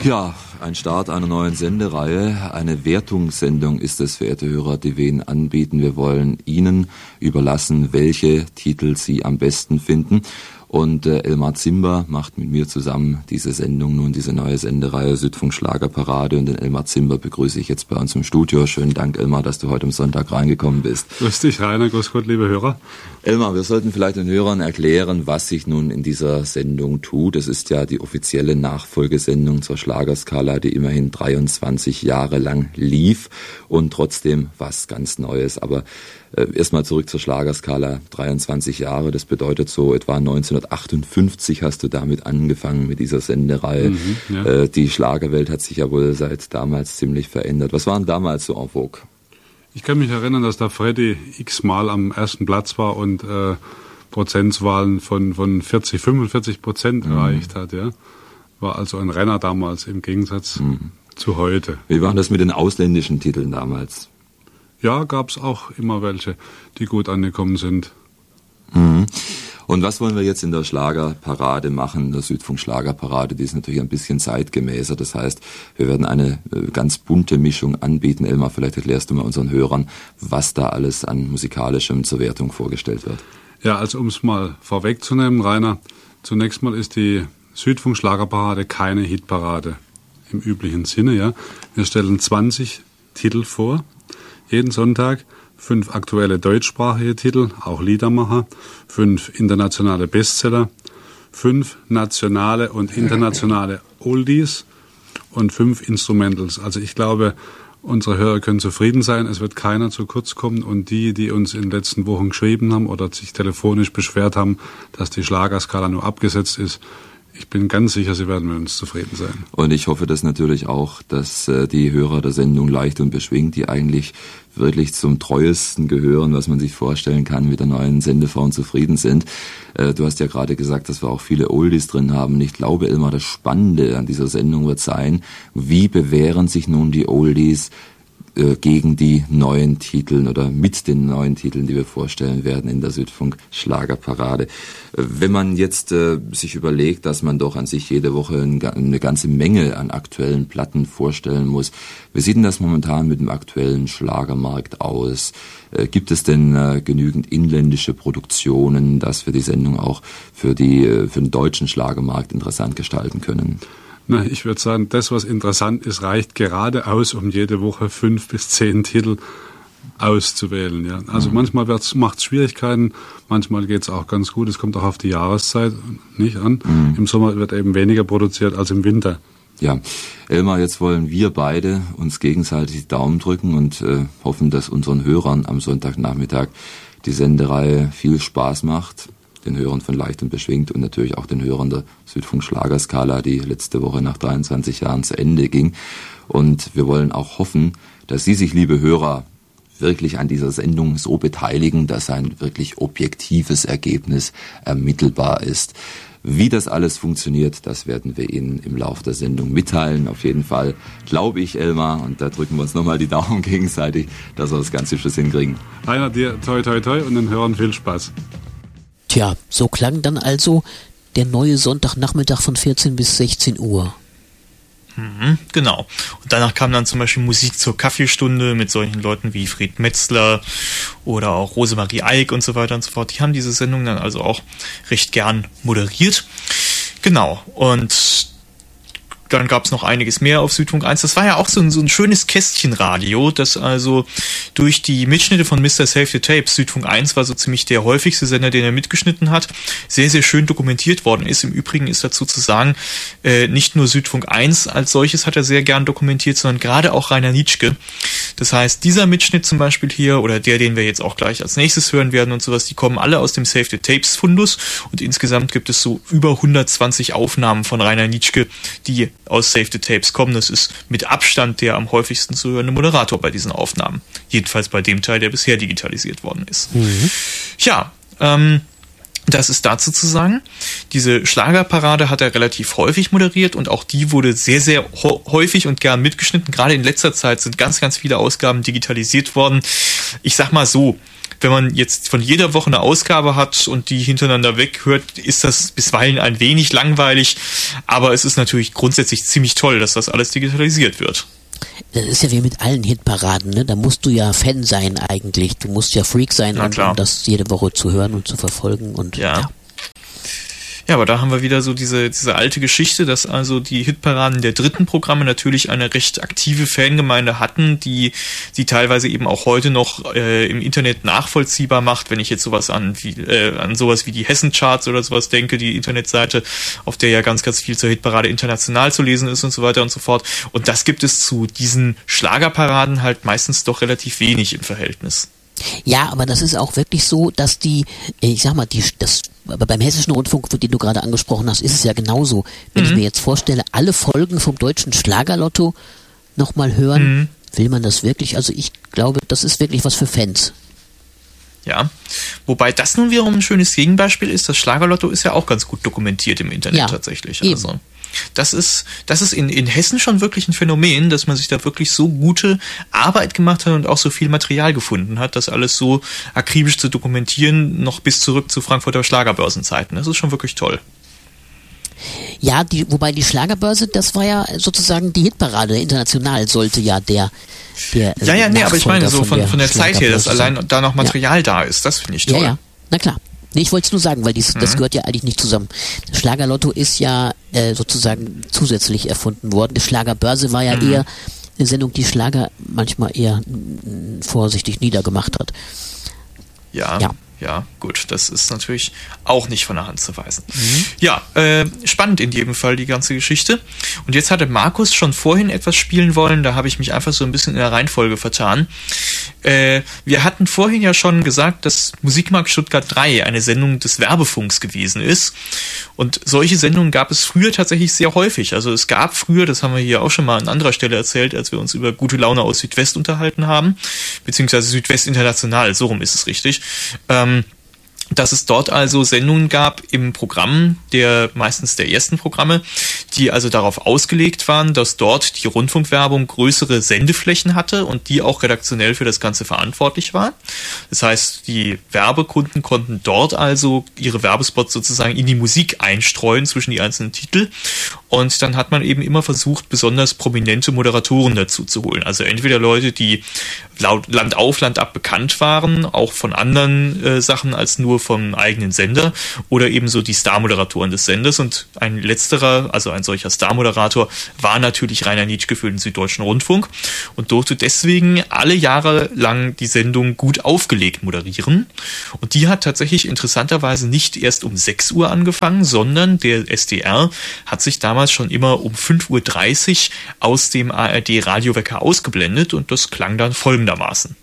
Ja, ein Start einer neuen Sendereihe. Eine Wertungssendung ist es, verehrte Hörer, die wir Ihnen anbieten. Wir wollen Ihnen überlassen, welche Titel Sie am besten finden. Und Elmar Zimber macht mit mir zusammen diese Sendung nun, diese neue Sendereihe Südfunk Schlagerparade. Und den Elmar Zimber begrüße ich jetzt bei uns im Studio. Schönen Dank, Elmar, dass du heute am Sonntag reingekommen bist. Grüß dich, Rainer. Grüß Gott, liebe Hörer. Elmar, wir sollten vielleicht den Hörern erklären, was sich nun in dieser Sendung tut. Es ist ja die offizielle Nachfolgesendung zur Schlagerskala, die immerhin 23 Jahre lang lief und trotzdem was ganz Neues. Aber erstmal zurück zur Schlagerskala, 23 Jahre, das bedeutet so etwa 1958 hast du damit angefangen mit dieser Sendereihe. Ja. Die Schlagerwelt hat sich ja wohl seit damals ziemlich verändert. Was waren damals so en vogue? Ich kann mich erinnern, dass der Freddy x-mal am ersten Platz war und Prozentzahlen von 40-45% erreicht hat. Ja. War also ein Renner damals im Gegensatz zu heute. Wie war das mit den ausländischen Titeln damals? Ja, gab es auch immer welche, die gut angekommen sind. Und was wollen wir jetzt in der Schlagerparade machen, der Südfunk Schlagerparade? Die ist natürlich ein bisschen zeitgemäßer. Das heißt, wir werden eine ganz bunte Mischung anbieten. Elmar, vielleicht erklärst du mal unseren Hörern, was da alles an musikalischem zur Wertung vorgestellt wird. Ja, also um es mal vorwegzunehmen, Rainer, zunächst mal ist die Südfunk Schlagerparade keine Hitparade im üblichen Sinne. Ja, wir stellen 20 Titel vor. Jeden Sonntag 5 aktuelle deutschsprachige Titel, auch Liedermacher, 5 internationale Bestseller, 5 nationale und internationale Oldies und 5 Instrumentals. Also ich glaube, unsere Hörer können zufrieden sein, es wird keiner zu kurz kommen und die uns in den letzten Wochen geschrieben haben oder sich telefonisch beschwert haben, dass die Schlagerskala nur abgesetzt ist, ich bin ganz sicher, Sie werden mit uns zufrieden sein. Und ich hoffe das natürlich auch, dass die Hörer der Sendung Leicht und Beschwingt, die eigentlich wirklich zum treuesten gehören, was man sich vorstellen kann, mit der neuen Sendeform zufrieden sind. Du hast ja gerade gesagt, dass wir auch viele Oldies drin haben. Ich glaube, Elmar, das Spannende an dieser Sendung wird sein, wie bewähren sich nun die Oldies gegen die neuen Titeln oder mit den neuen Titeln, die wir vorstellen werden in der Südfunk Schlagerparade. Wenn man jetzt sich überlegt, dass man doch an sich jede Woche eine ganze Menge an aktuellen Platten vorstellen muss, wie sieht denn das momentan mit dem aktuellen Schlagermarkt aus? Gibt es denn genügend inländische Produktionen, dass wir die Sendung auch für den deutschen Schlagermarkt interessant gestalten können? Na, ich würde sagen, das, was interessant ist, reicht gerade aus, um jede Woche 5 bis 10 Titel auszuwählen. Ja. Also manchmal macht es Schwierigkeiten, manchmal geht es auch ganz gut. Es kommt auch auf die Jahreszeit nicht an. Im Sommer wird eben weniger produziert als im Winter. Ja, Elmar, jetzt wollen wir beide uns gegenseitig die Daumen drücken und hoffen, dass unseren Hörern am Sonntagnachmittag die Sendereihe viel Spaß macht. Den Hörern von Leicht und Beschwingt und natürlich auch den Hörern der Südfunk Schlagerskala, die letzte Woche nach 23 Jahren zu Ende ging. Und wir wollen auch hoffen, dass Sie sich, liebe Hörer, wirklich an dieser Sendung so beteiligen, dass ein wirklich objektives Ergebnis ermittelbar ist. Wie das alles funktioniert, das werden wir Ihnen im Laufe der Sendung mitteilen. Auf jeden Fall glaube ich, Elmar, und da drücken wir uns nochmal die Daumen gegenseitig, dass wir das Ganze Schluss hinkriegen. Rainer, dir toi toi toi und den Hörern viel Spaß. Tja, so klang dann also der neue Sonntagnachmittag von 14 bis 16 Uhr. Genau. Und danach kam dann zum Beispiel Musik zur Kaffeestunde mit solchen Leuten wie Fred Metzler oder auch Rosemarie Eick und so weiter und so fort. Die haben diese Sendung dann also auch recht gern moderiert. Genau. Und dann gab es noch einiges mehr auf Südfunk 1. Das war ja auch so ein schönes Kästchenradio, das also durch die Mitschnitte von Mr. Save the Tapes, Südfunk 1 war so ziemlich der häufigste Sender, den er mitgeschnitten hat, sehr, sehr schön dokumentiert worden ist. Im Übrigen ist dazu zu sagen, nicht nur Südfunk 1 als solches hat er sehr gern dokumentiert, sondern gerade auch Rainer Nitschke. Das heißt, dieser Mitschnitt zum Beispiel hier oder der, den wir jetzt auch gleich als nächstes hören werden und sowas, die kommen alle aus dem Save the Tapes Fundus und insgesamt gibt es so über 120 Aufnahmen von Rainer Nitschke, die aus Save the Tapes kommen. Das ist mit Abstand der am häufigsten zu hörende Moderator bei diesen Aufnahmen. Jedenfalls bei dem Teil, der bisher digitalisiert worden ist. Ja, das ist dazu zu sagen. Diese Schlagerparade hat er relativ häufig moderiert und auch die wurde sehr, sehr häufig und gern mitgeschnitten. Gerade in letzter Zeit sind ganz, ganz viele Ausgaben digitalisiert worden. Ich sag mal so, wenn man jetzt von jeder Woche eine Ausgabe hat und die hintereinander weghört, ist das bisweilen ein wenig langweilig, aber es ist natürlich grundsätzlich ziemlich toll, dass das alles digitalisiert wird. Das ist ja wie mit allen Hitparaden, ne? Da musst du ja Fan sein eigentlich. Du musst ja Freak sein, um das jede Woche zu hören und zu verfolgen. Und ja. Ja, aber da haben wir wieder so diese alte Geschichte, dass also die Hitparaden der dritten Programme natürlich eine recht aktive Fangemeinde hatten, die teilweise eben auch heute noch im Internet nachvollziehbar macht, wenn ich jetzt sowas an sowas wie die Hessen-Charts oder sowas denke, die Internetseite, auf der ja ganz, ganz viel zur Hitparade international zu lesen ist und so weiter und so fort. Und das gibt es zu diesen Schlagerparaden halt meistens doch relativ wenig im Verhältnis. Ja, aber das ist auch wirklich so, dass aber beim Hessischen Rundfunk, den du gerade angesprochen hast, ist es ja genauso. Wenn ich mir jetzt vorstelle, alle Folgen vom Deutschen Schlagerlotto nochmal hören, will man das wirklich? Also ich glaube, das ist wirklich was für Fans. Ja, wobei das nun wiederum ein schönes Gegenbeispiel ist. Das Schlagerlotto ist ja auch ganz gut dokumentiert im Internet tatsächlich. Eben. Also das ist in Hessen schon wirklich ein Phänomen, dass man sich da wirklich so gute Arbeit gemacht hat und auch so viel Material gefunden hat, das alles so akribisch zu dokumentieren, noch bis zurück zu Frankfurter Schlagerbörsenzeiten. Das ist schon wirklich toll. Ja, wobei die Schlagerbörse, das war ja sozusagen die Hitparade international, sollte ja der aber ich meine so von der Zeit her, dass allein da noch Material da ist, das finde ich toll. Ja, na klar. Nee, ich wollte es nur sagen, weil das gehört ja eigentlich nicht zusammen. Das Schlagerlotto ist ja sozusagen zusätzlich erfunden worden. Die Schlagerbörse war ja eher eine Sendung, die Schlager manchmal eher vorsichtig niedergemacht hat. Ja, gut, das ist natürlich auch nicht von der Hand zu weisen. Ja, spannend in jedem Fall die ganze Geschichte. Und jetzt hatte Markus schon vorhin etwas spielen wollen, da habe ich mich einfach so ein bisschen in der Reihenfolge vertan. Wir hatten vorhin ja schon gesagt, dass Musikmarkt Stuttgart 3 eine Sendung des Werbefunks gewesen ist. Und solche Sendungen gab es früher tatsächlich sehr häufig. Also es gab früher, das haben wir hier auch schon mal an anderer Stelle erzählt, als wir uns über Gute Laune aus Südwest unterhalten haben, beziehungsweise Südwest International, so rum ist es richtig, dass es dort also Sendungen gab im Programm, meistens der ersten Programme, die also darauf ausgelegt waren, dass dort die Rundfunkwerbung größere Sendeflächen hatte und die auch redaktionell für das Ganze verantwortlich war. Das heißt, die Werbekunden konnten dort also ihre Werbespots sozusagen in die Musik einstreuen zwischen die einzelnen Titel. Und dann hat man eben immer versucht, besonders prominente Moderatoren dazu zu holen. Also entweder Leute, die Land auf, Land ab bekannt waren, auch von anderen Sachen als nur vom eigenen Sender, oder eben so die Star-Moderatoren des Senders. Und ein letzterer, also ein solcher Star-Moderator, war natürlich Rainer Nitschke für den Süddeutschen Rundfunk und durfte deswegen alle Jahre lang die Sendung gut aufgelegt moderieren. Und die hat tatsächlich interessanterweise nicht erst um 6 Uhr angefangen, sondern der SDR hat sich damals schon immer um 5:30 Uhr aus dem ARD-Radiowecker ausgeblendet und das klang dann folgendermaßen.